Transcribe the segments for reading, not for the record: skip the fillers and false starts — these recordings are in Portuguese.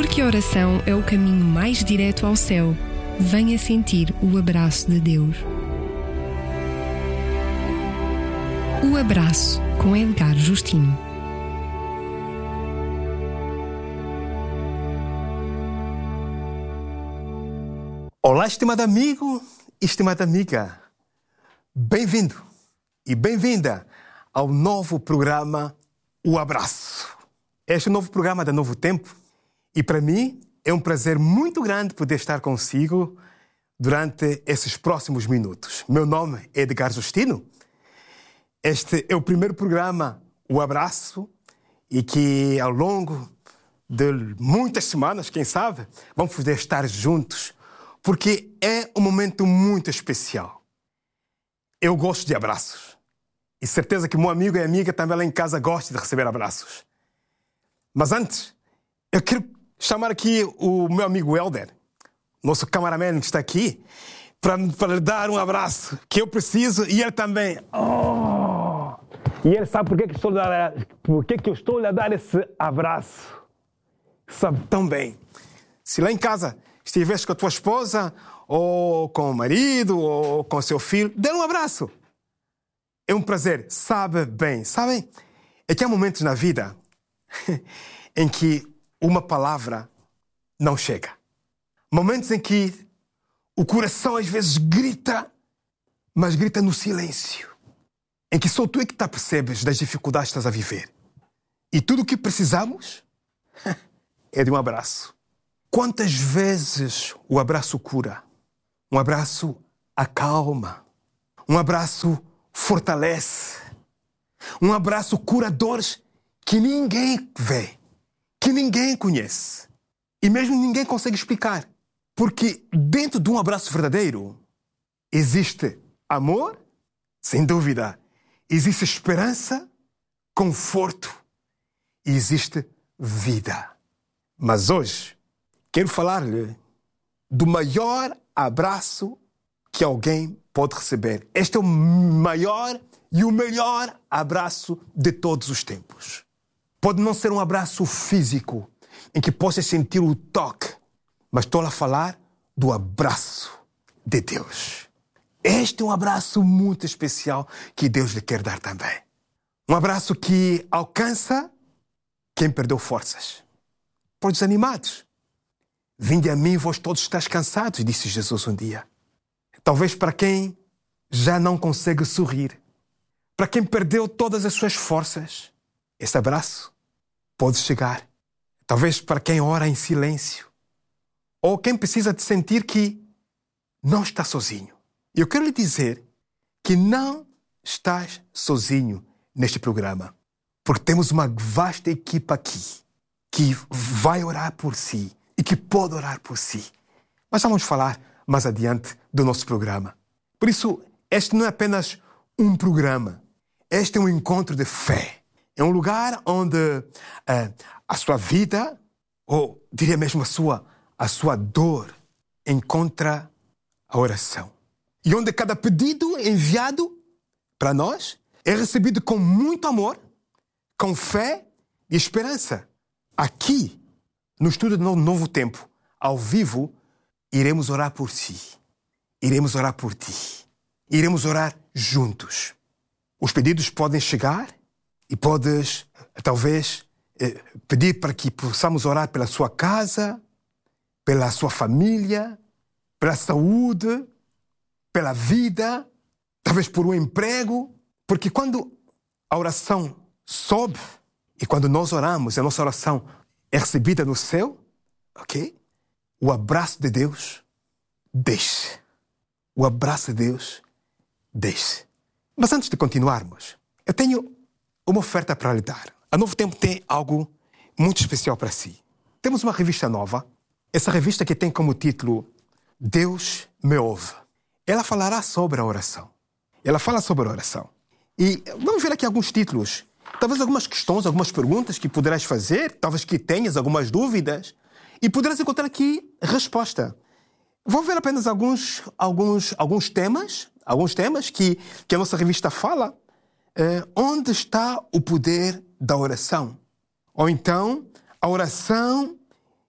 Porque a oração é o caminho mais direto ao céu. Venha sentir o abraço de Deus. O Abraço, com Edgar Justino. Olá, estimado amigo, estimada amiga. Bem-vindo e bem-vinda ao novo programa O Abraço. Este é o novo programa da Novo Tempo e para mim é um prazer muito grande poder estar consigo durante esses próximos minutos. Meu nome é Edgar Justino. Este é o primeiro programa O Abraço e que ao longo de muitas semanas, quem sabe, vamos poder estar juntos porque é um momento muito especial. Eu gosto de abraços. E certeza que meu amigo e amiga também lá em casa gostam de receber abraços. Mas antes, eu quero chamar aqui o meu amigo Helder, nosso cameraman que está aqui, para lhe dar um abraço que eu preciso e ele também. E ele sabe por que eu estou a dar esse abraço. Sabe tão bem. Se lá em casa estiveres com a tua esposa, ou com o marido, ou com o seu filho, dê um abraço. É um prazer, sabe bem. Sabem, é que há momentos na vida em que uma palavra não chega. Momentos em que o coração às vezes grita, mas grita no silêncio. Em que só tu é que te percebes das dificuldades que estás a viver. E tudo o que precisamos é de um abraço. Quantas vezes o abraço cura? Um abraço acalma. Um abraço fortalece. Um abraço cura dores que ninguém vê, que ninguém conhece. E mesmo ninguém consegue explicar. Porque dentro de um abraço verdadeiro existe amor, sem dúvida. Existe esperança, conforto e existe vida. Mas hoje quero falar-lhe do maior abraço que alguém pode receber. Este é o maior e o melhor abraço de todos os tempos. Pode não ser um abraço físico, em que possa sentir o toque, mas estou a falar do abraço de Deus. Este é um abraço muito especial que Deus lhe quer dar também. Um abraço que alcança quem perdeu forças. Para os desanimados. Vinde a mim, vós todos estáis cansados, disse Jesus um dia. Talvez para quem já não consegue sorrir, para quem perdeu todas as suas forças, esse abraço pode chegar. Talvez para quem ora em silêncio, ou quem precisa de sentir que não está sozinho. Eu quero lhe dizer que não estás sozinho neste programa, porque temos uma vasta equipa aqui que vai orar por si e que pode orar por si. Mas vamos falar mais adiante do nosso programa. Por isso, este não é apenas um programa. Este é um encontro de fé. É um lugar onde a sua vida, ou diria mesmo a sua dor, encontra a oração. E onde cada pedido enviado para nós é recebido com muito amor, com fé e esperança. Aqui, no Estúdio do Novo Tempo, ao vivo, iremos orar por si. Iremos orar por ti. Iremos orar juntos. Os pedidos podem chegar e podes, talvez, pedir para que possamos orar pela sua casa, pela sua família, pela saúde, pela vida, talvez por um emprego. Porque quando a oração sobe e quando nós oramos, a nossa oração é recebida no céu, ok? O abraço de Deus desce. O abraço de Deus desce. Mas antes de continuarmos, eu tenho uma oferta para lhe dar. A Novo Tempo tem algo muito especial para si. Temos uma revista nova. Essa revista que tem como título Deus me ouve. Ela falará sobre a oração. Ela fala sobre a oração. E vamos ver aqui alguns títulos. Talvez algumas questões, algumas perguntas que poderás fazer, talvez que tenhas algumas dúvidas, e poderás encontrar aqui resposta. Vou ver apenas alguns temas que a nossa revista fala. Onde está o poder da oração? Ou então, a oração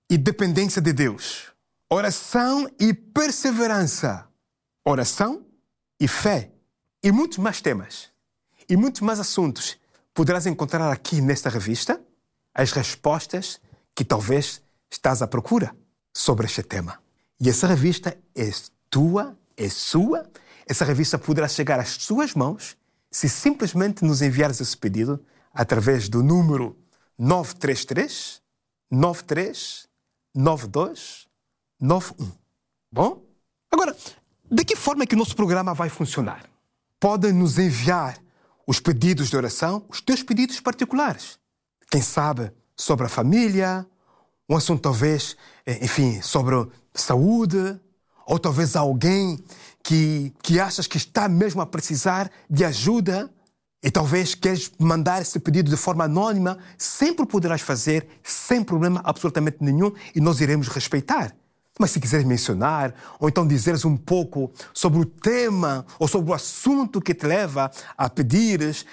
e dependência de Deus. Oração e perseverança. Oração e fé. E muitos mais temas. E muitos mais assuntos poderás encontrar aqui nesta revista as respostas que talvez estás à procura sobre este tema. E essa revista é tua, é sua. Essa revista poderá chegar às tuas mãos se simplesmente nos enviares esse pedido através do número 933 93 92 91. Bom? Agora, de que forma é que o nosso programa vai funcionar? Podem nos enviar os pedidos de oração, os teus pedidos particulares. Quem sabe sobre a família, um assunto talvez, enfim, sobre saúde, ou talvez alguém que achas que está mesmo a precisar de ajuda e talvez queres mandar esse pedido de forma anónima, sempre poderás fazer, sem problema absolutamente nenhum, e nós iremos respeitar. Mas se quiseres mencionar, ou então dizeres um pouco sobre o tema, ou sobre o assunto que te leva a pedires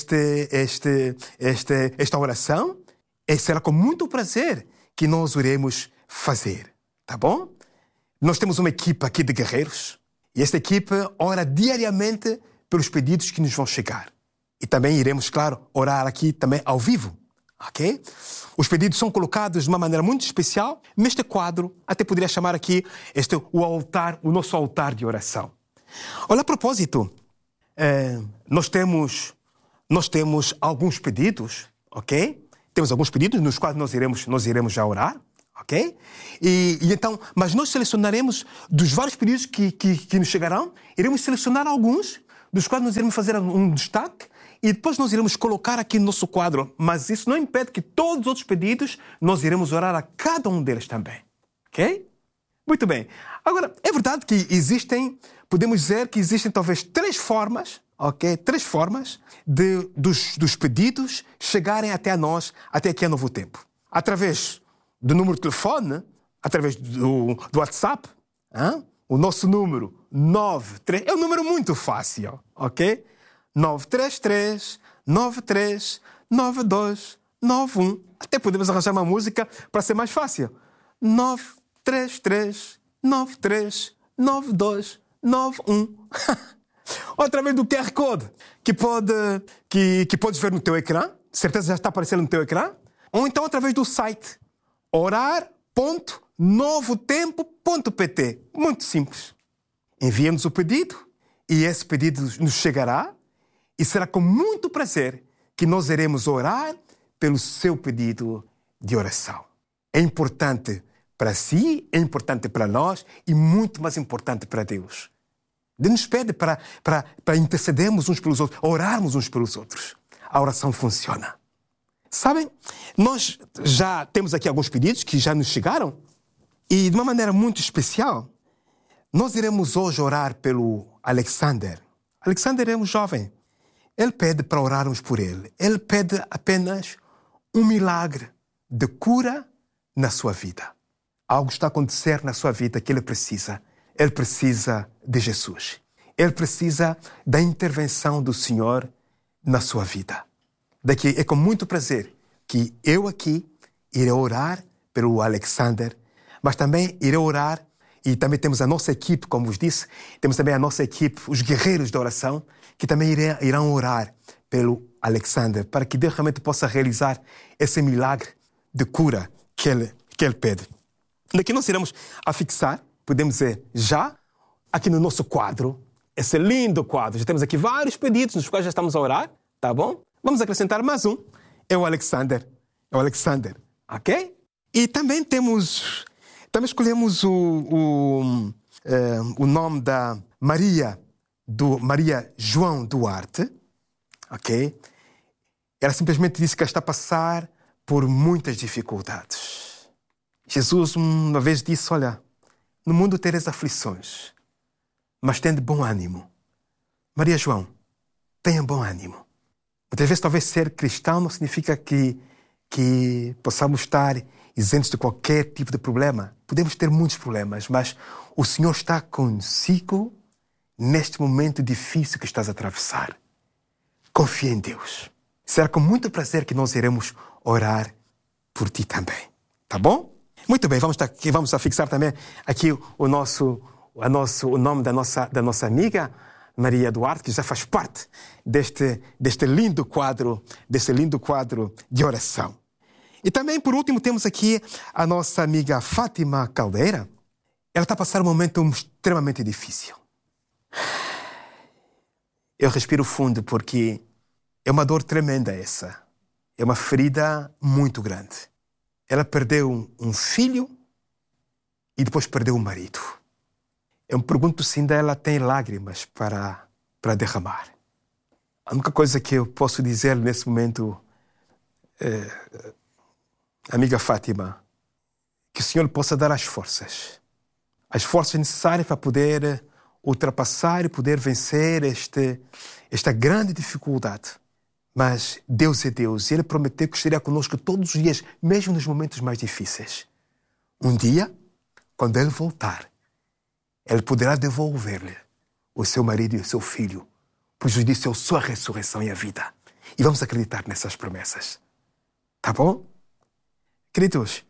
esta oração, será com muito prazer que nós iremos fazer, tá bom? Nós temos uma equipa aqui de guerreiros, e esta equipa ora diariamente pelos pedidos que nos vão chegar. E também iremos, claro, orar aqui também ao vivo, ok? Os pedidos são colocados de uma maneira muito especial neste quadro, até poderia chamar aqui o nosso altar de oração. Olha, a propósito, nós temos alguns pedidos, ok? Temos alguns pedidos nos quais nós iremos já orar, ok? E então, mas nós selecionaremos dos vários pedidos que nos chegarão, iremos selecionar alguns dos quais nós iremos fazer um destaque e depois nós iremos colocar aqui no nosso quadro. Mas isso não impede que todos os outros pedidos nós iremos orar a cada um deles também, ok? Muito bem. Agora, é verdade que podemos dizer que existem talvez três formas, ok? Três formas dos pedidos chegarem até a nós, até aqui a Novo Tempo. Através do número de telefone, através do WhatsApp, o nosso número 93, é um número muito fácil, ok? 933 93 92 91. Até podemos arranjar uma música para ser mais fácil. 933 93 92 91. Ou através do QR Code que podes ver no teu ecrã, certeza já está aparecendo no teu ecrã, ou então através do site orar.novotempo.pt. Muito simples. Envia-nos o pedido e esse pedido nos chegará e será com muito prazer que nós iremos orar pelo seu pedido de oração. É importante para si, é importante para nós e muito mais importante para Deus. Deus nos pede para intercedermos uns pelos outros, orarmos uns pelos outros. A oração funciona. Sabem, nós já temos aqui alguns pedidos que já nos chegaram e de uma maneira muito especial, nós iremos hoje orar pelo Alexander. Alexander é um jovem. Ele pede para orarmos por ele. Ele pede apenas um milagre de cura na sua vida. Algo está a acontecer na sua vida que ele precisa. Ele precisa de Jesus. Ele precisa da intervenção do Senhor na sua vida. Daqui é com muito prazer que eu aqui irei orar pelo Alexander, mas também irei orar, e também temos a nossa equipe, como vos disse, temos também a nossa equipe, os guerreiros da oração, que também irão orar pelo Alexander, para que Deus realmente possa realizar esse milagre de cura que ele pede. Daqui nós iremos afixar, podemos dizer, já, aqui no nosso quadro, esse lindo quadro. Já temos aqui vários pedidos nos quais já estamos a orar, tá bom? Vamos acrescentar mais um. É o Alexander, ok? E também escolhemos o nome da Maria João Duarte, ok? Ela simplesmente disse que está a passar por muitas dificuldades. Jesus uma vez disse, olha, no mundo tereis aflições, mas tende bom ânimo. Maria João, tenha bom ânimo. Muitas vezes, talvez ser cristão não significa que possamos estar isentos de qualquer tipo de problema. Podemos ter muitos problemas, mas o Senhor está consigo neste momento difícil que estás a atravessar. Confia em Deus. Será com muito prazer que nós iremos orar por ti também. Tá bom? Muito bem, vamos a fixar também aqui o nome da nossa amiga Maria Duarte, que já faz parte deste lindo quadro de oração. E também, por último, temos aqui a nossa amiga Fátima Caldeira. Ela está a passar um momento extremamente difícil. Eu respiro fundo porque é uma dor tremenda essa. É uma ferida muito grande. Ela perdeu um filho e depois perdeu o marido. Eu me pergunto se ainda ela tem lágrimas para derramar. A única coisa que eu posso dizer nesse momento, amiga Fátima, que o Senhor possa dar as forças necessárias para poder ultrapassar e poder vencer esta grande dificuldade. Mas Deus é Deus e Ele prometeu que estaria conosco todos os dias, mesmo nos momentos mais difíceis. Um dia, quando Ele voltar, Ele poderá devolver-lhe o seu marido e o seu filho, pois Jesus disse: eu sou a ressurreição e a vida. E vamos acreditar nessas promessas. Tá bom? Queridos,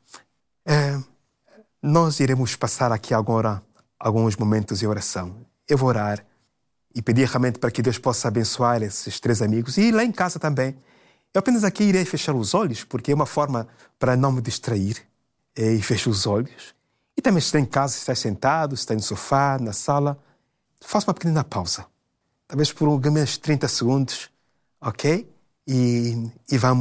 nós iremos passar aqui agora alguns momentos de oração. Eu vou orar e pedir realmente para que Deus possa abençoar esses 3 amigos. E lá em casa também. Eu apenas aqui irei fechar os olhos, porque é uma forma para não me distrair. E fecho os olhos. E também se está em casa, se está sentado, se está no sofá, na sala, faça uma pequena pausa. Talvez por uns 30 segundos, ok? E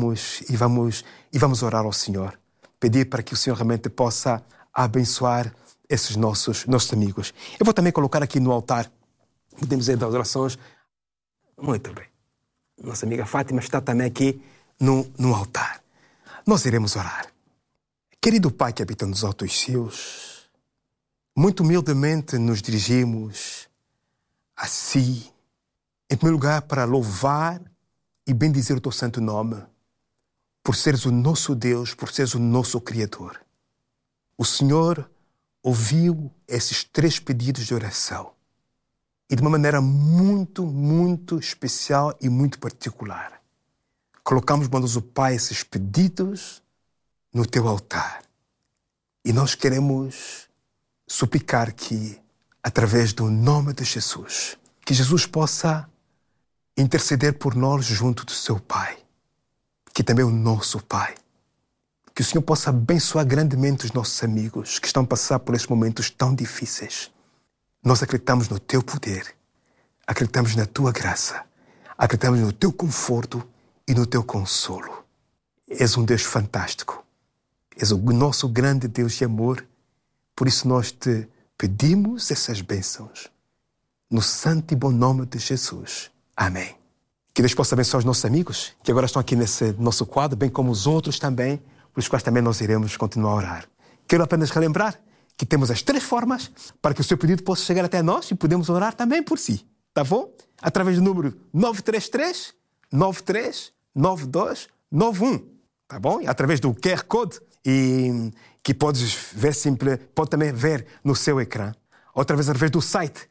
vamos orar ao Senhor. Pedir para que o Senhor realmente possa abençoar esses nossos amigos. Eu vou também colocar aqui no altar, podemos dizer, das orações. Muito bem. Nossa amiga Fátima está também aqui no altar. Nós iremos orar. Querido Pai que habita nos altos céus, muito humildemente nos dirigimos a Si, em primeiro lugar para louvar e bendizer o Teu santo nome, por seres o nosso Deus, por seres o nosso Criador. O Senhor ouviu esses 3 pedidos de oração e de uma maneira muito, muito especial e muito particular. Colocamos, bondoso Pai, esses pedidos no Teu altar. E nós queremos suplicar que, através do nome de Jesus, que Jesus possa interceder por nós junto do Seu Pai, que também é o nosso Pai. Que o Senhor possa abençoar grandemente os nossos amigos que estão a passar por esses momentos tão difíceis. Nós acreditamos no Teu poder, acreditamos na Tua graça, acreditamos no Teu conforto e no Teu consolo. És um Deus fantástico. És o nosso grande Deus de amor. Por isso nós Te pedimos essas bênçãos. No santo e bom nome de Jesus. Amém. Que Deus possa abençoar os nossos amigos, que agora estão aqui nesse nosso quadro, bem como os outros também, por os quais também nós iremos continuar a orar. Quero apenas relembrar que temos as 3 formas para que o seu pedido possa chegar até nós e podemos orar também por si. Tá bom? Através do número 933 93 92 91. Tá bom? E através do QR Code e que podes ver pode também ver no seu ecrã. Outra vez através do site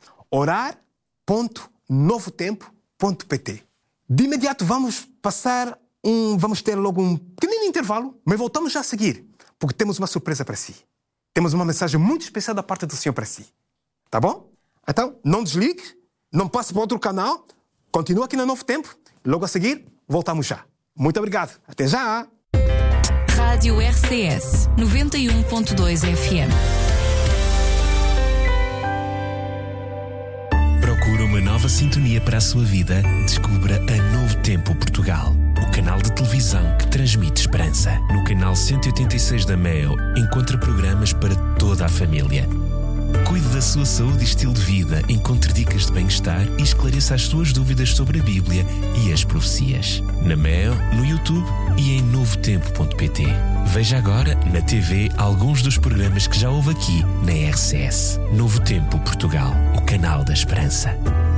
orar.novotempo.pt. De imediato vamos ter logo um pequenino intervalo, mas voltamos já a seguir, porque temos uma surpresa para si. Temos uma mensagem muito especial da parte do Senhor para si. Tá bom? Então, não desligue, não passe para outro canal, continua aqui no Novo Tempo, logo a seguir, voltamos já. Muito obrigado. Até já! Rádio RCS 91.2 FM. Procura uma nova sintonia para a sua vida? Descubra a Novo Tempo Portugal, o canal de televisão que transmite esperança. No canal 186 da MEO, encontra programas para toda a família. Cuide da sua saúde e estilo de vida, encontre dicas de bem-estar e esclareça as suas dúvidas sobre a Bíblia e as profecias. Na MEO, no YouTube e em novotempo.pt. Veja agora, na TV, alguns dos programas que já houve aqui na RCS. Novo Tempo Portugal, o canal da esperança.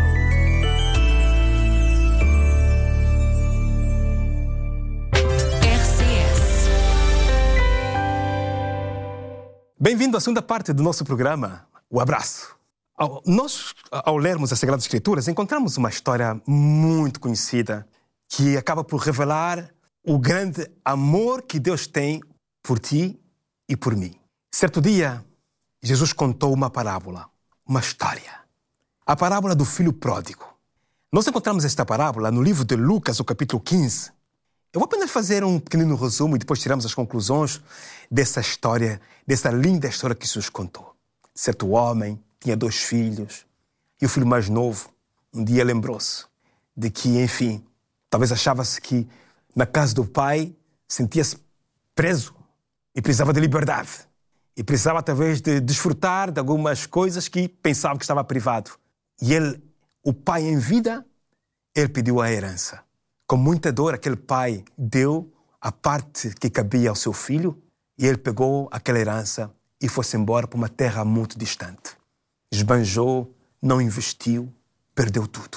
Bem-vindo à segunda parte do nosso programa, O Abraço. Nós, ao lermos as Sagradas Escrituras, encontramos uma história muito conhecida que acaba por revelar o grande amor que Deus tem por ti e por mim. Certo dia, Jesus contou uma parábola, uma história. A parábola do filho pródigo. Nós encontramos esta parábola no livro de Lucas, o capítulo 15. Eu vou apenas fazer um pequenino resumo e depois tiramos as conclusões dessa história, dessa linda história que Jesus contou. Certo homem tinha 2 filhos e o filho mais novo um dia lembrou-se de que, enfim, talvez achava-se que na casa do pai sentia-se preso e precisava de liberdade. E precisava talvez de desfrutar de algumas coisas que pensava que estava privado. E ele, o pai em vida, ele pediu a herança. Com muita dor, aquele pai deu a parte que cabia ao seu filho e ele pegou aquela herança e foi-se embora para uma terra muito distante. Esbanjou, não investiu, perdeu tudo.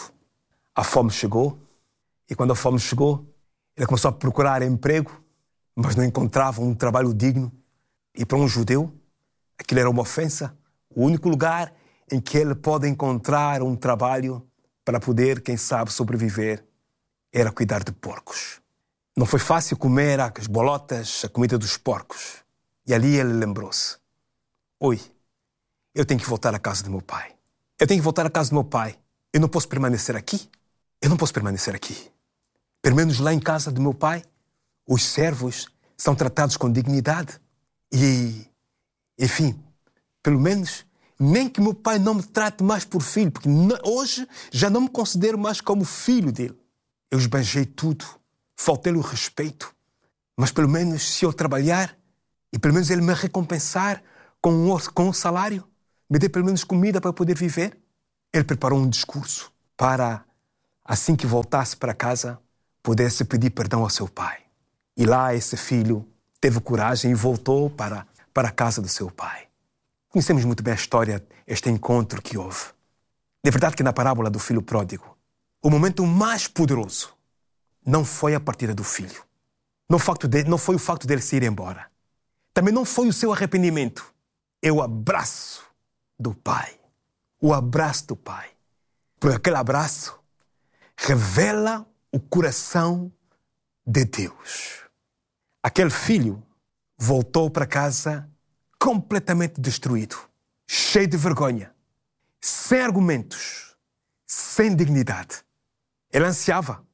A fome chegou e quando a fome chegou, ele começou a procurar emprego, mas não encontrava um trabalho digno. E para um judeu, aquilo era uma ofensa. O único lugar em que ele pode encontrar um trabalho para poder, quem sabe, sobreviver era cuidar de porcos. Não foi fácil comer as bolotas, a comida dos porcos. E ali ele lembrou-se. Oi, eu tenho que voltar à casa do meu pai. Eu tenho que voltar à casa do meu pai. Eu não posso permanecer aqui. Eu não posso permanecer aqui. Pelo menos lá em casa do meu pai, os servos são tratados com dignidade. E, enfim, pelo menos, nem que meu pai não me trate mais por filho, porque hoje já não me considero mais como filho dele. Eu esbanjei tudo, faltei-lhe o respeito, mas pelo menos se eu trabalhar e pelo menos ele me recompensar com um salário, me dê pelo menos comida para poder viver. Ele preparou um discurso para, assim que voltasse para casa, pudesse pedir perdão ao seu pai. E lá esse filho teve coragem e voltou para a casa do seu pai. Conhecemos muito bem a história, este encontro que houve. É verdade que na parábola do filho pródigo, o momento mais poderoso não foi a partida do filho. Não foi o facto dele se ir embora. Também não foi o seu arrependimento. É o abraço do pai. O abraço do pai. Porque aquele abraço revela o coração de Deus. Aquele filho voltou para casa completamente destruído, cheio de vergonha, sem argumentos, sem dignidade. Ele ansiava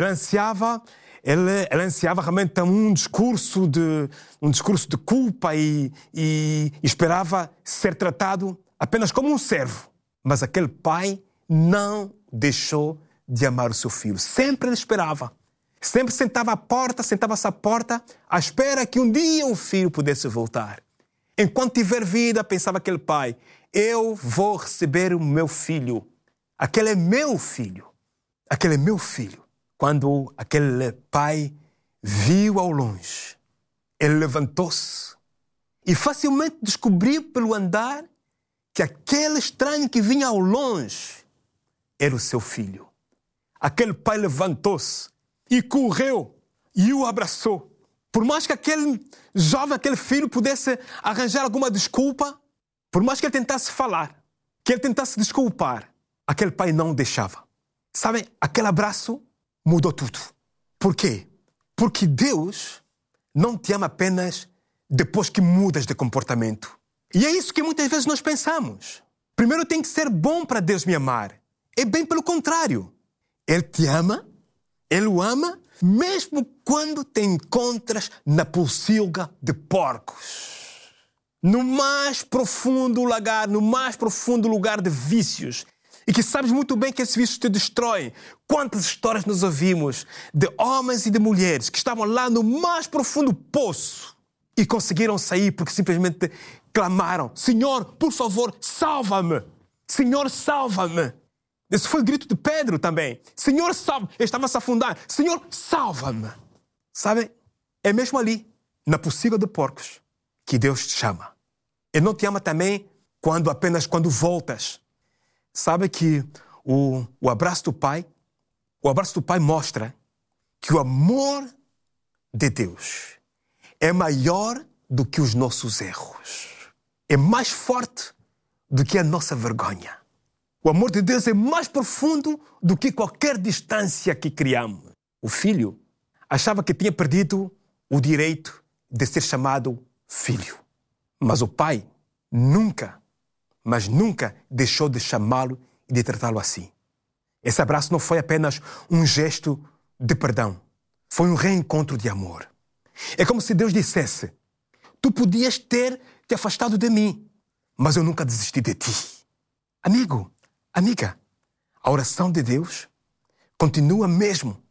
realmente um discurso de culpa e esperava ser tratado apenas como um servo. Mas aquele pai não deixou de amar o seu filho. Sempre ele esperava. Sempre sentava-se à porta, à espera que um dia o filho pudesse voltar. Enquanto tiver vida, pensava aquele pai, eu vou receber o meu filho. Aquele é meu filho. Aquele é meu filho. Quando aquele pai viu ao longe, ele levantou-se e facilmente descobriu pelo andar que aquele estranho que vinha ao longe era o seu filho. Aquele pai levantou-se e correu e o abraçou. Por mais que aquele jovem, aquele filho pudesse arranjar alguma desculpa, por mais que ele tentasse falar, que ele tentasse desculpar, aquele pai não o deixava. Sabem, aquele abraço mudou tudo. Por quê? Porque Deus não te ama apenas depois que mudas de comportamento. E é isso que muitas vezes nós pensamos. Primeiro tem que ser bom para Deus me amar. É bem pelo contrário. Ele te ama, Ele o ama, mesmo quando te encontras na pocilga de porcos. No mais profundo lagar, no mais profundo lugar de vícios. E que sabes muito bem que esses vícios te destroem. Quantas histórias nós ouvimos de homens e de mulheres que estavam lá no mais profundo poço e conseguiram sair porque simplesmente clamaram: Senhor, por favor, salva-me! Senhor, salva-me! Esse foi o grito de Pedro também. Senhor, salva-me! Ele estava a se afundar. Senhor, salva-me! Sabem? É mesmo ali, na pocilga de porcos, que Deus te chama. Ele não te ama também apenas quando voltas. Sabe que o abraço do Pai mostra que o amor de Deus é maior do que os nossos erros. É mais forte do que a nossa vergonha. O amor de Deus é mais profundo do que qualquer distância que criamos. O filho achava que tinha perdido o direito de ser chamado filho. Mas o pai nunca, mas nunca deixou de chamá-lo e de tratá-lo assim. Esse abraço não foi apenas um gesto de perdão. Foi um reencontro de amor. É como se Deus dissesse: tu podias ter te afastado de mim, mas eu nunca desisti de ti. Amigo, amiga, a oração de Deus continua mesmo.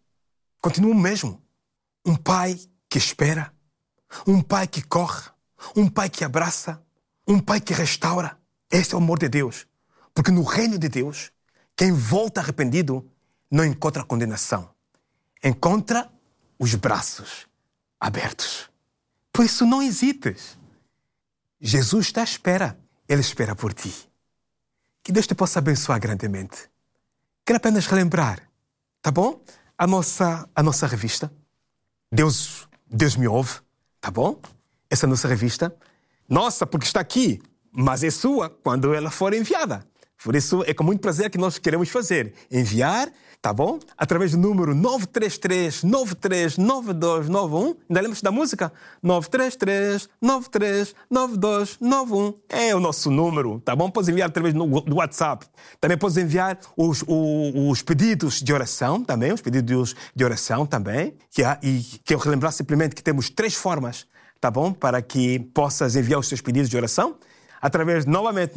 Um pai que espera, um pai que corre, um pai que abraça, um pai que restaura. Esse é o amor de Deus. Porque no reino de Deus, quem volta arrependido não encontra condenação. Encontra os braços abertos. Por isso não hesites. Jesus está à espera. Ele espera por ti. Que Deus te possa abençoar grandemente. Quero apenas relembrar, tá bom? A nossa revista. Deus me ouve, tá bom? Essa é a nossa revista. Nossa, porque está aqui, mas é sua quando ela for enviada. Por isso, é com muito prazer que nós queremos fazer. Enviar, tá bom? Através do número 933-939291. Ainda lembra-se da música? 933-939291. É o nosso número, tá bom? Podes enviar através do WhatsApp. Também podes enviar os pedidos de oração, também. Os pedidos de oração, também. E que eu relembrar simplesmente que temos 3 formas, tá bom? Para que possas enviar os teus pedidos de oração. Através, novamente,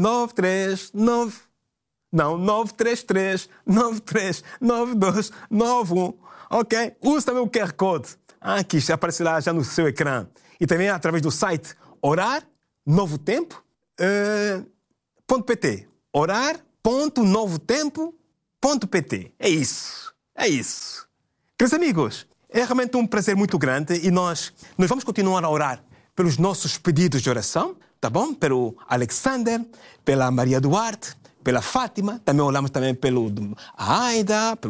933-9291. Ok? Use também o QR Code. Aqui aparecerá já no seu ecrã. E também através do site orar.novotempo.pt. orar.novotempo.pt. É isso. Queridos amigos, é realmente um prazer muito grande e nós vamos continuar a orar pelos nossos pedidos de oração, tá bom? Pelo Alexander, pela Maria Duarte, pela Fátima, também oramos também pelo Aida, pelo